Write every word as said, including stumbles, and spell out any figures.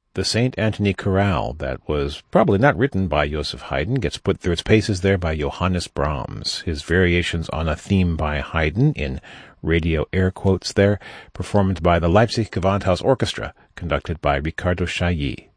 The Saint Anthony Chorale, that was probably not written by Joseph Haydn, gets put through its paces there by Johannes Brahms. His variations on a theme by Haydn, in radio air quotes there, performed by the Leipzig Gewandhaus Orchestra, conducted by Riccardo Chailly.